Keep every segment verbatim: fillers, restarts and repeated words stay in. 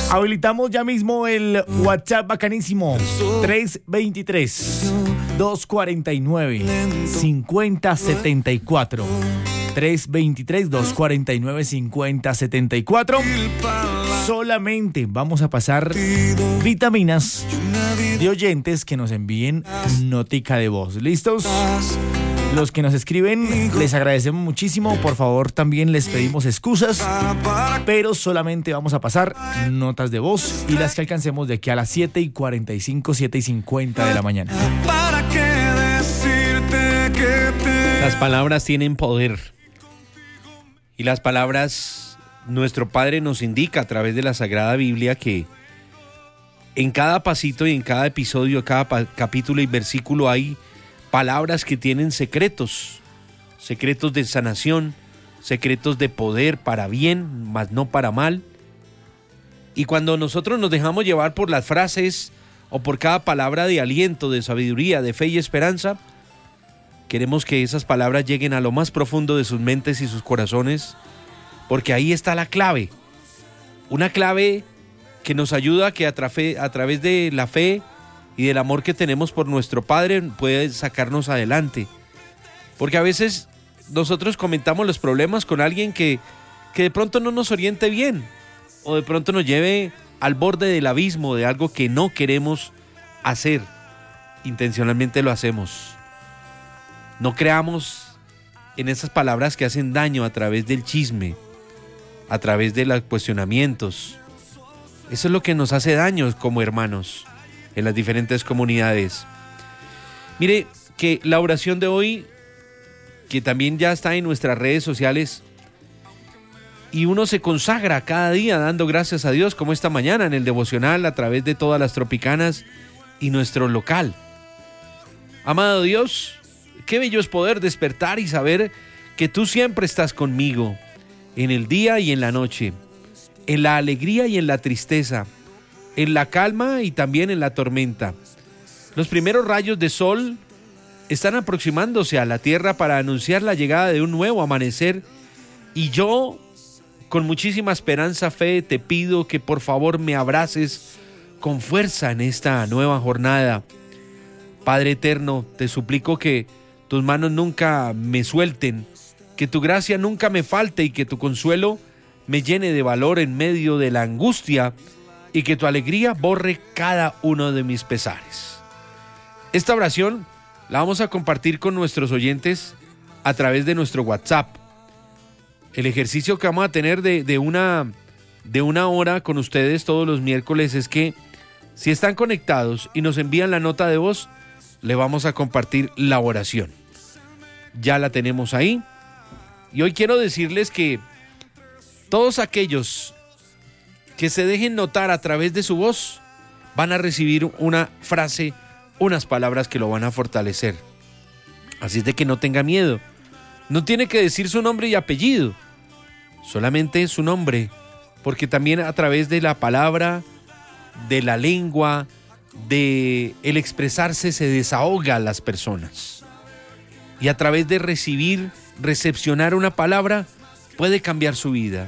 Habilitamos ya mismo el WhatsApp bacanísimo tres dos tres, dos cuatro nueve, cinco cero siete cuatro. tres dos tres, dos cuatro nueve, cinco cero siete cuatro. Solamente vamos a pasar vitaminas de oyentes que nos envíen notica de voz. ¿Listos? Los que nos escriben, les agradecemos muchísimo. Por favor, también les pedimos excusas, pero solamente vamos a pasar notas de voz y las que alcancemos de aquí a las siete y cuarenta y cinco, siete y cincuenta de la mañana. Las palabras tienen poder. Y las palabras, nuestro Padre nos indica a través de la Sagrada Biblia que en cada pasito y en cada episodio, cada pa- capítulo y versículo hay palabras que tienen secretos, secretos de sanación, secretos de poder para bien, mas no para mal. Y cuando nosotros nos dejamos llevar por las frases o por cada palabra de aliento, de sabiduría, de fe y esperanza, queremos que esas palabras lleguen a lo más profundo de sus mentes y sus corazones, porque ahí está la clave. Una clave que nos ayuda a que a, tra- a través de la fe y del amor que tenemos por nuestro Padre puede sacarnos adelante. Porque a veces nosotros comentamos los problemas con alguien que, que de pronto no nos oriente bien, o de pronto nos lleve al borde del abismo de algo que no queremos hacer. Intencionalmente lo hacemos. No creamos en esas palabras que hacen daño a través del chisme, a través de los cuestionamientos. Eso es lo que nos hace daño como hermanos en las diferentes comunidades. Mire que la oración de hoy, que también ya está en nuestras redes sociales, y uno se consagra cada día dando gracias a Dios, como esta mañana en el devocional a través de todas las tropicanas y nuestro local. Amado Dios, qué bello es poder despertar y saber que tú siempre estás conmigo, en el día y en la noche, en la alegría y en la tristeza, en la calma y también en la tormenta. Los primeros rayos de sol están aproximándose a la tierra para anunciar la llegada de un nuevo amanecer, y yo, con muchísima esperanza, fe, te pido que por favor me abraces con fuerza en esta nueva jornada. Padre eterno, te suplico que tus manos nunca me suelten, que tu gracia nunca me falte y que tu consuelo me llene de valor en medio de la angustia y que tu alegría borre cada uno de mis pesares. Esta oración la vamos a compartir con nuestros oyentes a través de nuestro WhatsApp. El ejercicio que vamos a tener de, de, una, de una hora con ustedes todos los miércoles es que si están conectados y nos envían la nota de voz, le vamos a compartir la oración. Ya la tenemos ahí. Y hoy quiero decirles que todos aquellos que se dejen notar a través de su voz van a recibir una frase, unas palabras que lo van a fortalecer. Así es de que no tenga miedo. No tiene que decir su nombre y apellido, solamente su nombre, porque también a través de la palabra, de la lengua, de el expresarse se desahoga a las personas. Y a través de recibir, recepcionar una palabra, puede cambiar su vida.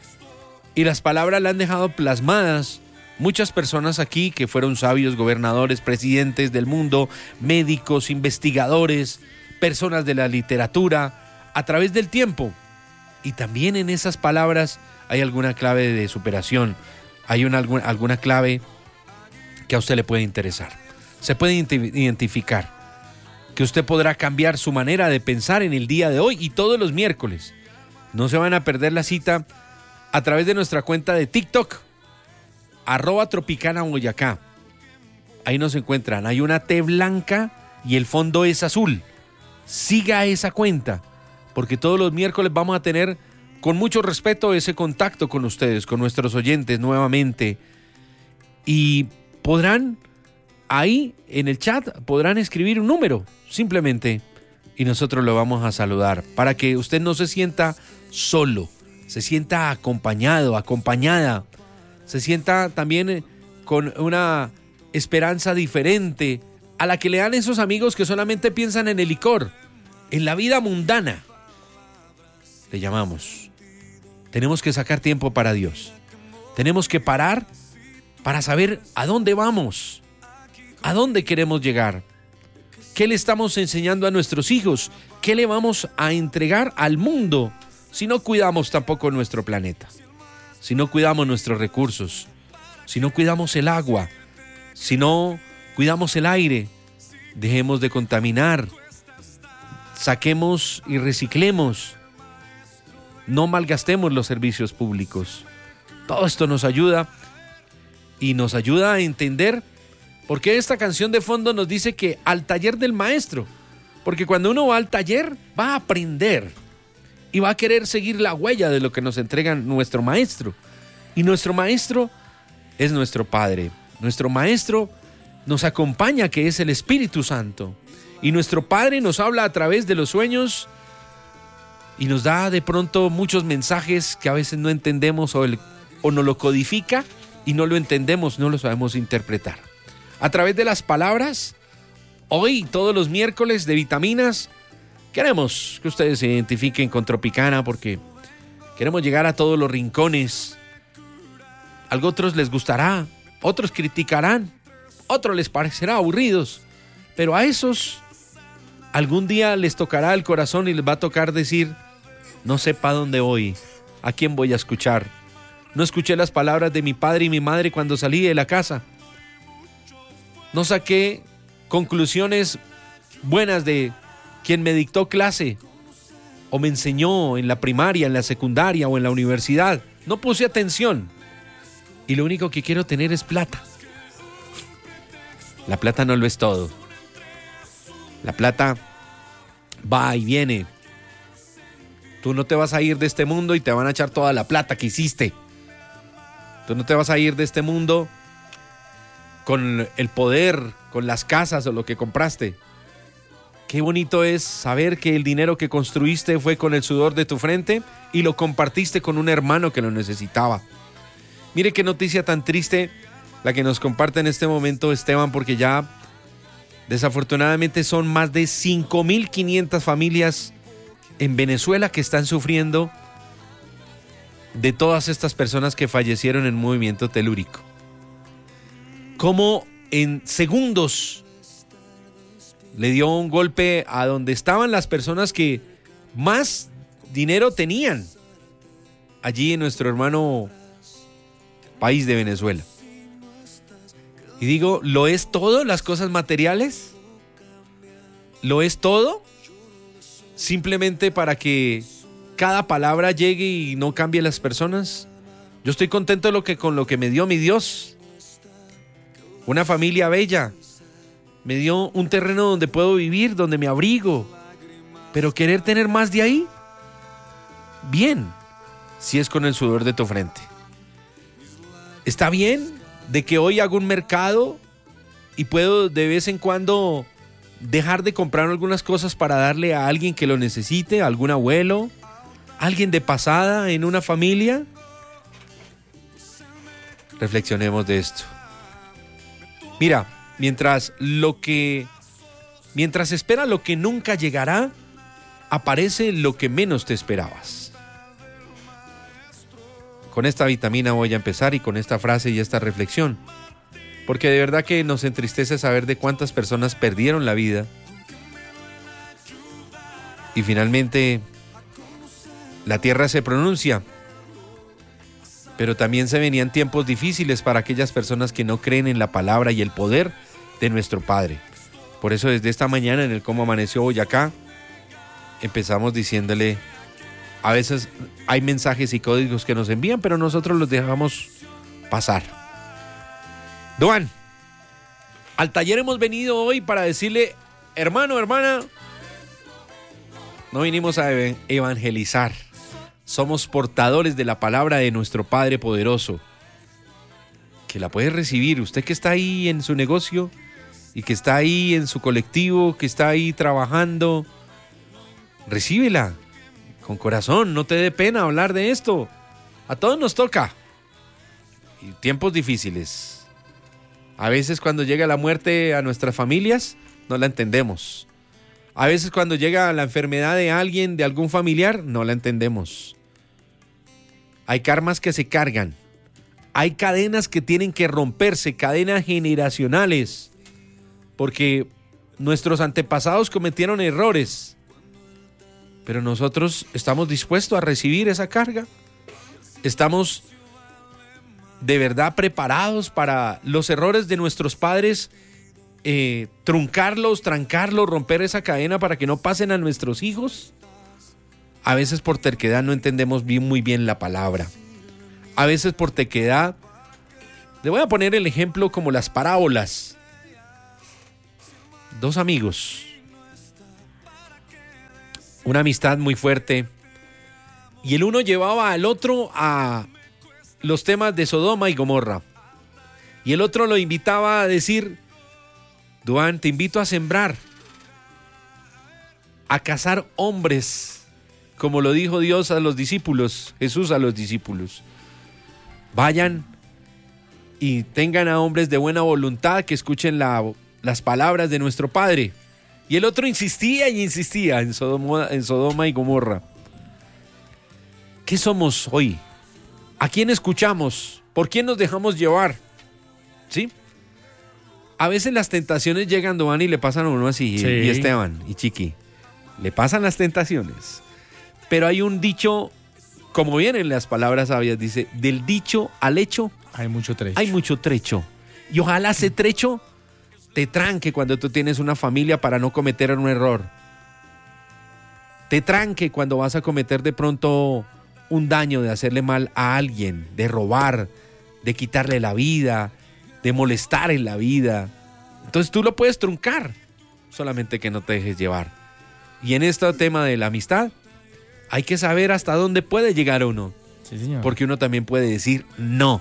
Y las palabras la han dejado plasmadas muchas personas aquí que fueron sabios, gobernadores, presidentes del mundo, médicos, investigadores, personas de la literatura, a través del tiempo. Y también en esas palabras hay alguna clave de superación, hay una, alguna, alguna clave que a usted le puede interesar. Se puede identificar que usted podrá cambiar su manera de pensar en el día de hoy y todos los miércoles. No se van a perder la cita a través de nuestra cuenta de TikTok, arroba Tropicana Boyacá. Ahí nos encuentran, hay una T blanca y el fondo es azul. Siga esa cuenta, porque todos los miércoles vamos a tener con mucho respeto ese contacto con ustedes, con nuestros oyentes nuevamente. Y podrán, ahí en el chat, podrán escribir un número, simplemente, y nosotros lo vamos a saludar, para que usted no se sienta solo, se sienta acompañado, acompañada, se sienta también con una esperanza diferente a la que le dan esos amigos que solamente piensan en el licor, en la vida mundana. Le llamamos. Tenemos que sacar tiempo para Dios. Tenemos que parar para saber a dónde vamos, a dónde queremos llegar, qué le estamos enseñando a nuestros hijos, qué le vamos a entregar al mundo si no cuidamos tampoco nuestro planeta, si no cuidamos nuestros recursos, si no cuidamos el agua, si no cuidamos el aire. Dejemos de contaminar, saquemos y reciclemos, no malgastemos los servicios públicos. Todo esto nos ayuda y nos ayuda a entender por qué esta canción de fondo nos dice que al taller del maestro, porque cuando uno va al taller va a aprender y va a querer seguir la huella de lo que nos entrega nuestro maestro, y nuestro maestro es nuestro Padre, nuestro maestro nos acompaña, que es el Espíritu Santo, y nuestro Padre nos habla a través de los sueños y nos da de pronto muchos mensajes que a veces no entendemos, o, el, o nos lo codifica y no lo entendemos, no lo sabemos interpretar. A través de las palabras, hoy, todos los miércoles de vitaminas, queremos que ustedes se identifiquen con Tropicana, porque queremos llegar a todos los rincones. A otros les gustará, otros criticarán, otros les parecerá aburridos, pero a esos algún día les tocará el corazón y les va a tocar decir: no sé para dónde voy, a quién voy a escuchar. No escuché las palabras de mi padre y mi madre cuando salí de la casa. No saqué conclusiones buenas de quien me dictó clase o me enseñó en la primaria, en la secundaria o en la universidad. No puse atención y lo único que quiero tener es plata. La plata no lo es todo. La plata va y viene. Tú no te vas a ir de este mundo y te van a echar toda la plata que hiciste. Tú no te vas a ir de este mundo con el poder, con las casas o lo que compraste. Qué bonito es saber que el dinero que construiste fue con el sudor de tu frente y lo compartiste con un hermano que lo necesitaba. Mire qué noticia tan triste la que nos comparte en este momento Esteban, porque ya desafortunadamente son más de cinco mil quinientas familias en Venezuela que están sufriendo de todas estas personas que fallecieron en el movimiento telúrico. Cómo en segundos le dio un golpe a donde estaban las personas que más dinero tenían allí en nuestro hermano país de Venezuela. Y digo, ¿lo es todo las cosas materiales? ¿Lo es todo? Simplemente para que cada palabra llegue y no cambie las personas. Yo estoy contento de lo que, con lo que me dio mi Dios. Una familia bella. Me dio un terreno donde puedo vivir, donde me abrigo. Pero querer tener más de ahí, bien, si es con el sudor de tu frente. Está bien de que hoy hago un mercado y puedo de vez en cuando dejar de comprar algunas cosas para darle a alguien que lo necesite, a algún abuelo, alguien de pasada en una familia. Reflexionemos de esto. Mira, mientras lo que mientras espera lo que nunca llegará, aparece lo que menos te esperabas. Con esta vitamina voy a empezar y con esta frase y esta reflexión, porque de verdad que nos entristece saber de cuántas personas perdieron la vida y finalmente la tierra se pronuncia, pero también se venían tiempos difíciles para aquellas personas que no creen en la palabra y el poder de nuestro Padre. Por eso desde esta mañana en el Cómo Amaneció Boyacá empezamos diciéndole: a veces hay mensajes y códigos que nos envían, pero nosotros los dejamos pasar. Duan, al taller hemos venido hoy para decirle: hermano, hermana, no vinimos a evangelizar. Somos portadores de la palabra de nuestro Padre poderoso, que la puede recibir. Usted que está ahí en su negocio y que está ahí en su colectivo, que está ahí trabajando, recíbela con corazón, no te dé pena hablar de esto. A todos nos toca. Y tiempos difíciles. A veces cuando llega la muerte a nuestras familias, no la entendemos. A veces cuando llega la enfermedad de alguien, de algún familiar, no la entendemos. Hay karmas que se cargan. Hay cadenas que tienen que romperse, cadenas generacionales, porque nuestros antepasados cometieron errores, pero nosotros estamos dispuestos a recibir esa carga. Estamos de verdad preparados para los errores de nuestros padres, eh, truncarlos, trancarlos, romper esa cadena para que no pasen a nuestros hijos. A veces por terquedad no entendemos bien, muy bien la palabra. A veces por terquedad, le voy a poner el ejemplo como las parábolas. Dos amigos, una amistad muy fuerte, y el uno llevaba al otro a los temas de Sodoma y Gomorra, y el otro lo invitaba a decir: Duan, te invito a sembrar, a cazar hombres, como lo dijo Dios a los discípulos, Jesús a los discípulos. Vayan y tengan a hombres de buena voluntad que escuchen la, las palabras de nuestro Padre. Y el otro insistía y insistía en Sodoma, en Sodoma y Gomorra. ¿Qué somos hoy? ¿A quién escuchamos? ¿Por quién nos dejamos llevar? ¿Sí? A veces las tentaciones llegan, Duan, y le pasan a uno así, sí. y Esteban y Chiqui. Le pasan las tentaciones. Pero hay un dicho, como vienen las palabras sabias, dice: del dicho al hecho hay mucho trecho. Hay mucho trecho. Y ojalá ese trecho te tranque cuando tú tienes una familia para no cometer un error. Te tranque cuando vas a cometer de pronto un daño, de hacerle mal a alguien, de robar, de quitarle la vida, de molestar en la vida. Entonces tú lo puedes truncar, solamente que no te dejes llevar. Y en este tema de la amistad, hay que saber hasta dónde puede llegar uno. Sí, señor. Porque uno también puede decir no.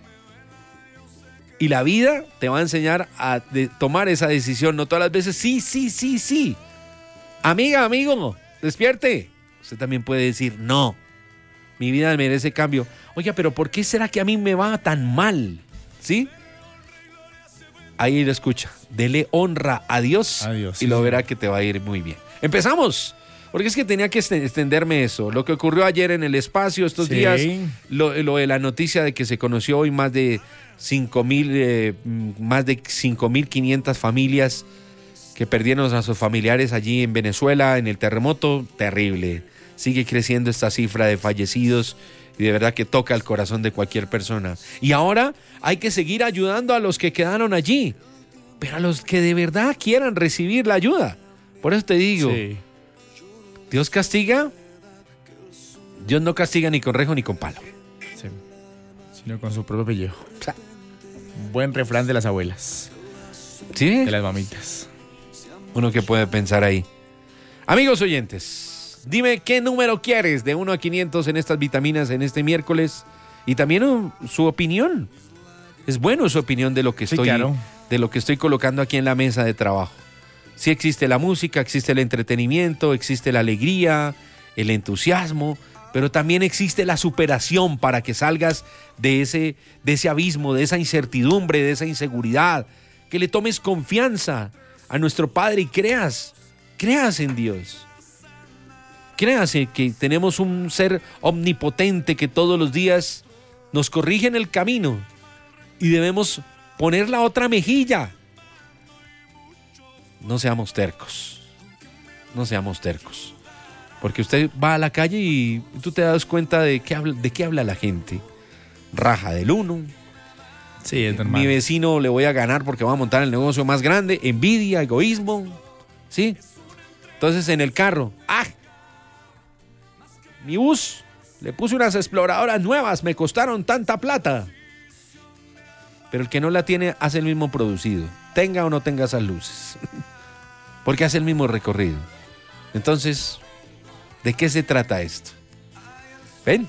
Y la vida te va a enseñar a de tomar esa decisión. No todas las veces, sí, sí, sí, sí. Amiga, amigo, despierte. Usted también puede decir no. Mi vida merece cambio. Oiga, pero ¿por qué será que a mí me va tan mal? ¿Sí? Ahí lo escucha. Dele honra a Dios, a Dios y sí, lo verá que te va a ir muy bien. Empezamos. Porque es que tenía que extenderme eso. Lo que ocurrió ayer en el espacio, estos sí. días, lo, lo de la noticia de que se conoció hoy más de cinco mil, eh, más de cinco mil quinientas familias que perdieron a sus familiares allí en Venezuela, en el terremoto. Terrible. Sigue creciendo esta cifra de fallecidos y de verdad que toca el corazón de cualquier persona. Y ahora hay que seguir ayudando a los que quedaron allí, pero a los que de verdad quieran recibir la ayuda. Por eso te digo... Sí. Dios castiga, Dios no castiga ni con rejo ni con palo. Sí, sino con su propio pellejo. O sea, un buen refrán de las abuelas. Sí. De las mamitas. Uno que puede pensar ahí. Amigos oyentes, dime qué número quieres de uno a quinientos en estas vitaminas en este miércoles. Y también uh, su opinión. Es bueno su opinión de lo que estoy, sí, claro. de lo que estoy colocando aquí en la mesa de trabajo. Sí existe la música, existe el entretenimiento, existe la alegría, el entusiasmo, pero también existe la superación para que salgas de ese, de ese abismo, de esa incertidumbre, de esa inseguridad, que le tomes confianza a nuestro Padre y creas, creas en Dios. Creas en que tenemos un ser omnipotente que todos los días nos corrige en el camino y debemos poner la otra mejilla. No seamos tercos, no seamos tercos, porque usted va a la calle y tú te das cuenta de qué habla, de qué habla la gente. Raja del uno, sí, es normal. Mi vecino le voy a ganar porque va a montar el negocio más grande, envidia, egoísmo, ¿sí? Entonces en el carro, ¡ah! Mi bus, le puse unas exploradoras nuevas, me costaron tanta plata. Pero el que no la tiene hace el mismo producido, tenga o no tenga esas luces. Porque hace el mismo recorrido. Entonces, ¿de qué se trata esto? ¿Ven?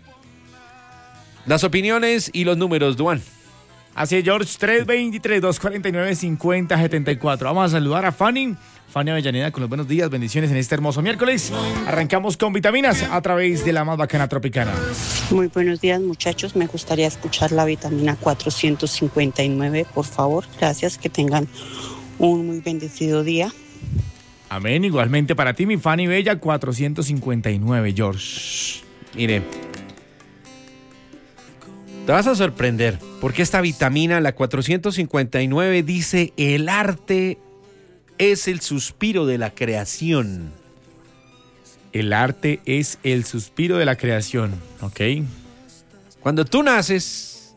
Las opiniones y los números, Duan. Así es, George, tres dos tres, dos cuatro nueve, cinco cero siete cuatro. Vamos a saludar a Fanny, Fanny Avellaneda, con los buenos días, bendiciones en este hermoso miércoles. Arrancamos con vitaminas a través de la más bacana Tropicana. Muy buenos días, muchachos. Me gustaría escuchar la vitamina cuatrocientos cincuenta y nueve, por favor. Gracias, que tengan un muy bendecido día. Amén, igualmente para ti, mi Fanny Bella, cuatrocientos cincuenta y nueve, George. Mire, Te vas a sorprender, porque esta vitamina, la cuatrocientos cincuenta y nueve, dice: el arte es el suspiro de la creación. El arte es el suspiro de la creación, ¿ok? Cuando tú naces,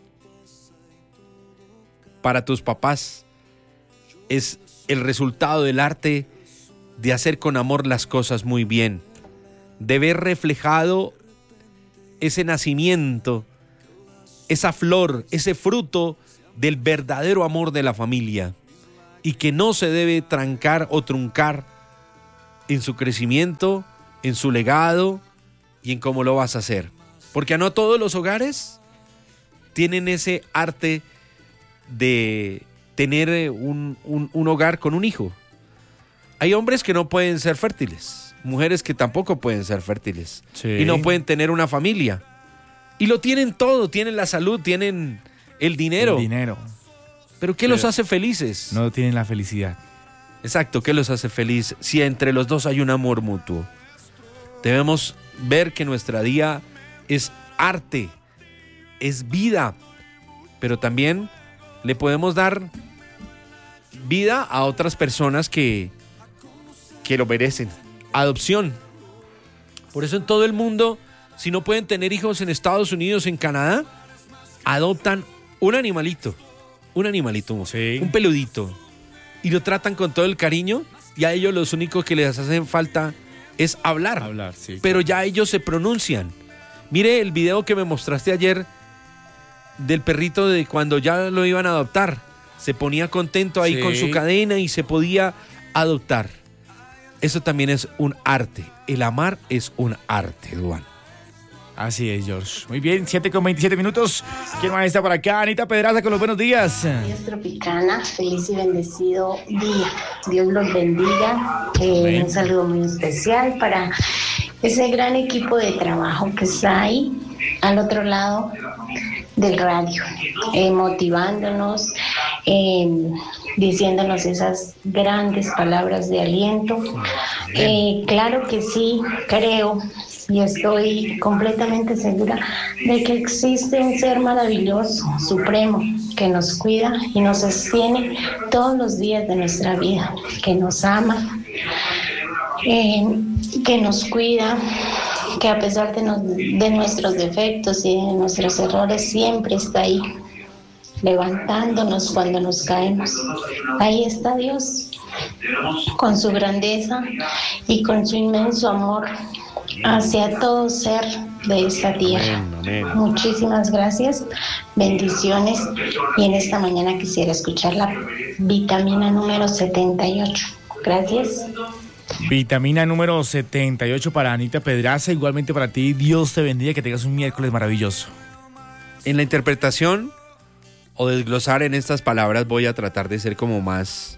para tus papás, es el resultado del arte de hacer con amor las cosas muy bien, de ver reflejado ese nacimiento, esa flor, ese fruto del verdadero amor de la familia, y que no se debe trancar o truncar en su crecimiento, en su legado y en cómo lo vas a hacer. Porque no todos los hogares tienen ese arte de tener un, un, un hogar con un hijo. Hay hombres que no pueden ser fértiles, mujeres que tampoco pueden ser fértiles, sí, y no pueden tener una familia. Y lo tienen todo, tienen la salud, tienen el dinero. El dinero. ¿Pero qué Pero los hace felices? No tienen la felicidad. Exacto, ¿qué los hace felices si entre los dos hay un amor mutuo? Debemos ver que nuestra día es arte, es vida, pero también le podemos dar vida a otras personas que, que lo merecen. Adopción. Por eso en todo el mundo, si no pueden tener hijos en Estados Unidos, en Canadá, adoptan un animalito, un animalito, sí, un peludito, y lo tratan con todo el cariño, y a ellos los únicos que les hacen falta es hablar, hablar sí, pero claro, ya ellos se pronuncian. Mire el video que me mostraste ayer del perrito de cuando ya lo iban a adoptar. Se ponía contento ahí, sí, con su cadena, y se podía adoptar. Eso también es un arte. El amar es un arte, Duan. Así es, George. Muy bien, siete con veintisiete minutos. ¿Quién más está por acá? Anita Pedraza con los buenos días. Dios Tropicana, feliz y bendecido día. Dios los bendiga. Eh, un saludo muy especial para ese gran equipo de trabajo que está ahí al otro lado del radio, eh, motivándonos, eh, diciéndonos esas grandes palabras de aliento. Eh, claro que sí, creo y estoy completamente segura de que existe un ser maravilloso, supremo, que nos cuida y nos sostiene todos los días de nuestra vida, que nos ama, eh, que nos cuida, que a pesar de, nos, de nuestros defectos y de nuestros errores siempre está ahí, levantándonos cuando nos caemos. Ahí está Dios, con su grandeza y con su inmenso amor hacia todo ser de esta tierra. Amén, amén. Muchísimas gracias, bendiciones, y en esta mañana quisiera escuchar la vitamina número setenta y ocho. Gracias. Vitamina número setenta y ocho para Anita Pedraza, igualmente para ti. Dios te bendiga, que tengas un miércoles maravilloso. En la interpretación o desglosar en estas palabras voy a tratar de ser como más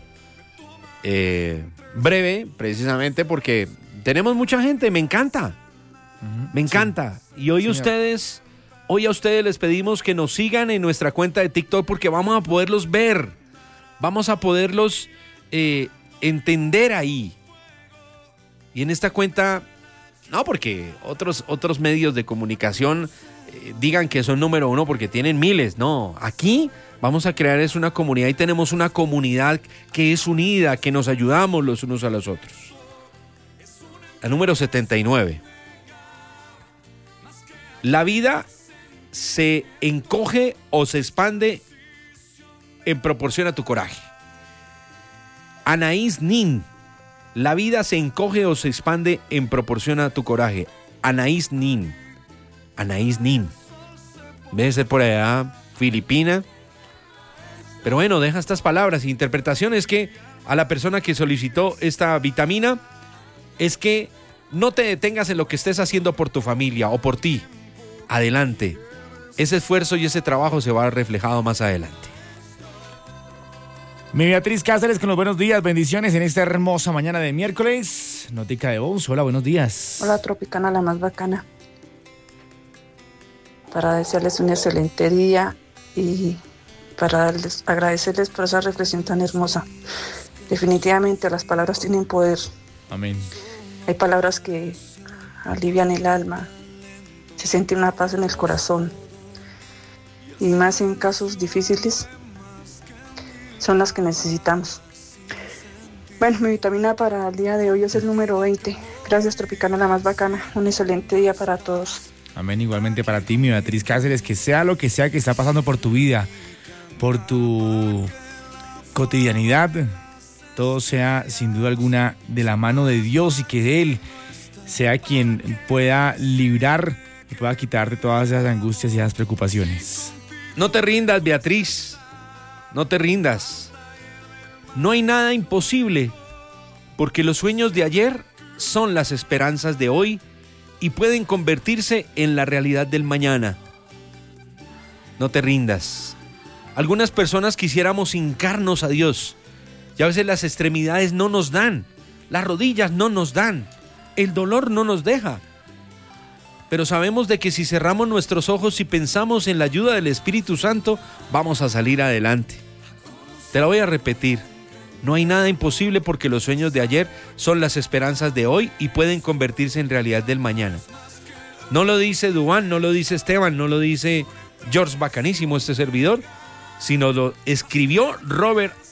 eh, breve, precisamente porque tenemos mucha gente, me encanta, uh-huh, me encanta. Sí. Y hoy Señor. ustedes, hoy a ustedes les pedimos que nos sigan en nuestra cuenta de TikTok, porque vamos a poderlos ver, vamos a poderlos eh, entender ahí. Y en esta cuenta, no porque otros, otros medios de comunicación eh, digan que son número uno porque tienen miles, no, aquí vamos a crear es una comunidad, y tenemos una comunidad que es unida, que nos ayudamos los unos a los otros. La número setenta y nueve. La vida se encoge o se expande en proporción a tu coraje. Anaís Nin. La vida se encoge o se expande en proporción a tu coraje. Anaís Nin. Anaís Nin. Debe ser por allá filipina. Pero bueno, deja estas palabras. Interpretación es que a la persona que solicitó esta vitamina es que no te detengas en lo que estés haciendo por tu familia o por ti. Adelante. Ese esfuerzo y ese trabajo se va a ver reflejado más adelante. Mi Beatriz Cáceres con los buenos días, bendiciones en esta hermosa mañana de miércoles. Notica de voz, hola, buenos días. Hola, Tropicana, la más bacana. Para desearles un excelente día y para darles, agradecerles por esa reflexión tan hermosa. Definitivamente las palabras tienen poder. Amén. Hay palabras que alivian el alma, se siente una paz en el corazón. y más en casos difíciles son las que necesitamos. Bueno, mi vitamina para el día de hoy es el número veinte. Gracias, Tropicana, la más bacana. Un excelente día para todos. Amén, igualmente para ti, mi Beatriz Cáceres, que sea lo que sea que está pasando por tu vida, por tu cotidianidad, todo sea sin duda alguna de la mano de Dios y que Él sea quien pueda librar y pueda quitarte todas esas angustias y esas preocupaciones. No te rindas, Beatriz, no te rindas. No hay nada imposible, porque los sueños de ayer son las esperanzas de hoy y pueden convertirse en la realidad del mañana. No te rindas. Algunas personas quisiéramos hincarnos a Dios y a veces las extremidades no nos dan, las rodillas no nos dan, el dolor no nos deja. Pero sabemos de que si cerramos nuestros ojos y pensamos en la ayuda del Espíritu Santo, vamos a salir adelante. Te lo voy a repetir. No hay nada imposible porque los sueños de ayer son las esperanzas de hoy y pueden convertirse en realidad del mañana. No lo dice Duván, no lo dice Esteban, no lo dice George Bacanísimo, este servidor, sino lo escribió Robert